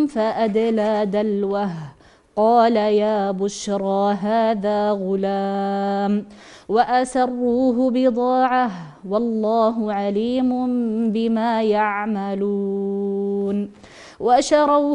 فأدلى دلوه قال يا بشرى هذا غلام وأسروه بضاعة والله عليم بما يعملون وشروه